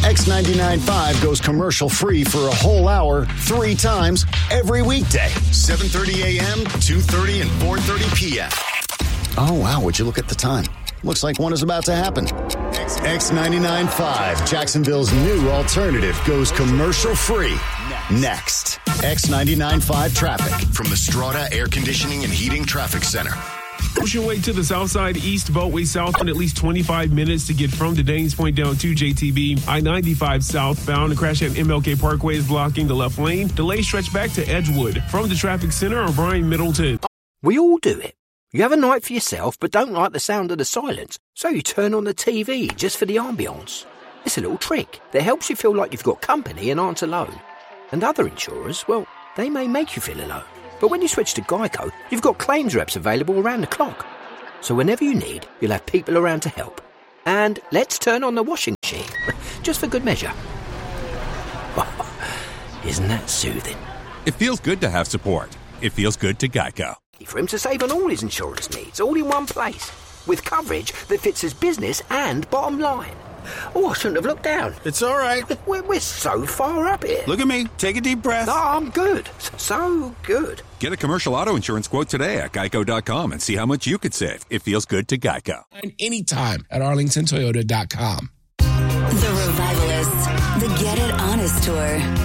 X99.5 goes commercial-free for a whole hour, 3 times, every weekday. 7:30 a.m., 2:30, and 4:30 p.m. Oh, wow, would you look at the time? Looks like one is about to happen. X99.5, Jacksonville's new alternative, goes commercial-free. Next. X99.5 traffic from the Strata Air Conditioning and Heating Traffic Center. Push your way to the south side, east Beltway south, in at least 25 minutes to get from the Danes Point down to JTB. I-95 southbound. A crash at MLK Parkway is blocking the left lane. Delays stretch back to Edgewood. From the traffic center, I'm Brian Middleton. We all do it. You have a night for yourself but don't like the sound of the silence, so you turn on the TV just for the ambience. It's a little trick that helps you feel like you've got company and aren't alone. And other insurers, well, they may make you feel alone. But when you switch to Geico, you've got claims reps available around the clock. So whenever you need, you'll have people around to help. And let's turn on the washing machine, just for good measure. Isn't that soothing? It feels good to have support. It feels good to Geico. For him to save on all his insurance needs, all in one place. With coverage that fits his business and bottom line. Oh, I shouldn't have looked down. It's all right. We're so far up here. Look at me. Take a deep breath. No, I'm good. So good. Get a commercial auto insurance quote today at geico.com and see how much you could save. It feels good to Geico. Anytime at arlingtontoyota.com. The Revivalists, the Get It Honest Tour.